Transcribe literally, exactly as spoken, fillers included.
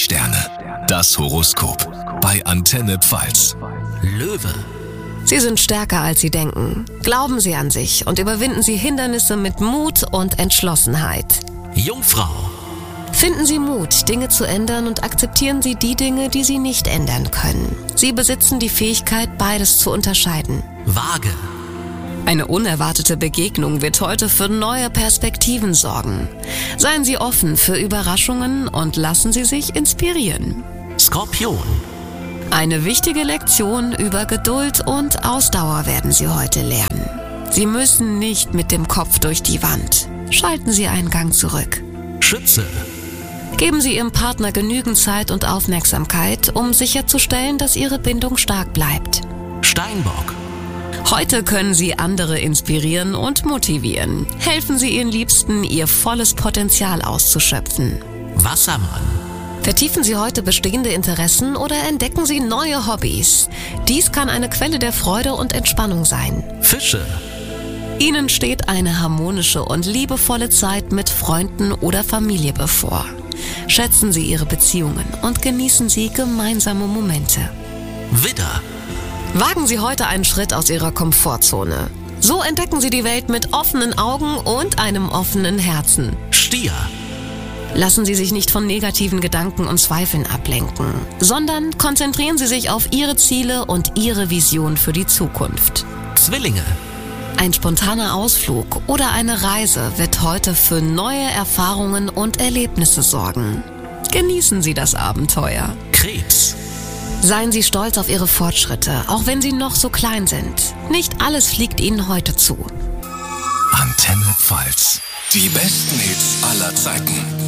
Sterne. Das Horoskop bei Antenne Pfalz. Löwe. Sie sind stärker, als Sie denken. Glauben Sie an sich und überwinden Sie Hindernisse mit Mut und Entschlossenheit. Jungfrau. Finden Sie Mut, Dinge zu ändern und akzeptieren Sie die Dinge, die Sie nicht ändern können. Sie besitzen die Fähigkeit, beides zu unterscheiden. Waage. Eine unerwartete Begegnung wird heute für neue Perspektiven sorgen. Seien Sie offen für Überraschungen und lassen Sie sich inspirieren. Skorpion. Eine wichtige Lektion über Geduld und Ausdauer werden Sie heute lernen. Sie müssen nicht mit dem Kopf durch die Wand. Schalten Sie einen Gang zurück. Schütze. Geben Sie Ihrem Partner genügend Zeit und Aufmerksamkeit, um sicherzustellen, dass Ihre Bindung stark bleibt. Steinbock. Heute können Sie andere inspirieren und motivieren. Helfen Sie Ihren Liebsten, ihr volles Potenzial auszuschöpfen. Wassermann. Vertiefen Sie heute bestehende Interessen oder entdecken Sie neue Hobbys. Dies kann eine Quelle der Freude und Entspannung sein. Fische. Ihnen steht eine harmonische und liebevolle Zeit mit Freunden oder Familie bevor. Schätzen Sie Ihre Beziehungen und genießen Sie gemeinsame Momente. Widder. Wagen Sie heute einen Schritt aus Ihrer Komfortzone. So entdecken Sie die Welt mit offenen Augen und einem offenen Herzen. Stier. Lassen Sie sich nicht von negativen Gedanken und Zweifeln ablenken, sondern konzentrieren Sie sich auf Ihre Ziele und Ihre Vision für die Zukunft. Zwillinge. Ein spontaner Ausflug oder eine Reise wird heute für neue Erfahrungen und Erlebnisse sorgen. Genießen Sie das Abenteuer. Krebs. Seien Sie stolz auf Ihre Fortschritte, auch wenn sie noch so klein sind. Nicht alles fliegt Ihnen heute zu. Antenne Pfalz. Die besten Hits aller Zeiten.